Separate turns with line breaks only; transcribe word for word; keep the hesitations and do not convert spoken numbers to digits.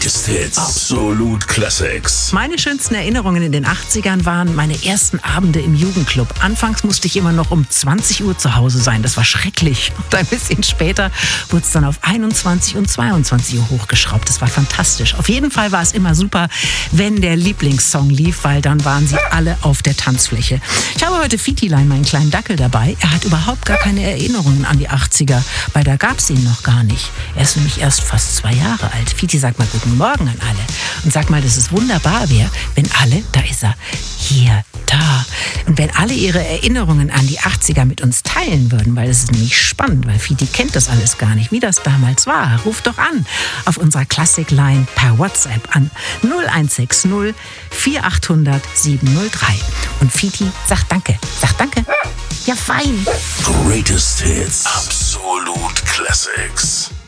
Greatest Hits. Absolut Classics.
Meine schönsten Erinnerungen in den achtzigern waren meine ersten Abende im Jugendclub. Anfangs musste ich immer noch um zwanzig Uhr zu Hause sein. Das war schrecklich. Und ein bisschen später wurde es dann auf einundzwanzig und zweiundzwanzig Uhr hochgeschraubt. Das war fantastisch. Auf jeden Fall war es immer super, wenn der Lieblingssong lief, weil dann waren sie alle auf der Tanzfläche. Ich habe heute Fitilein, meinen kleinen Dackel, dabei. Er hat überhaupt gar keine Erinnerungen an die achtziger, weil da gab es ihn noch gar nicht. Er ist nämlich erst fast zwei Jahre alt. Fiti, sag mal guten Morgen an alle. Und sag mal, dass es wunderbar wäre, wenn alle, da ist er, hier, da. Und wenn alle ihre Erinnerungen an die achtziger mit uns teilen würden, weil es ist nämlich spannend, weil Fiti kennt das alles gar nicht, wie das damals war. Ruft doch an auf unserer Classic-Line per WhatsApp an null eins sechs null vier acht null null sieben null drei. Und Fiti sagt Danke. Sagt Danke. Ja, fein.
Greatest Hits. Absolut Classics.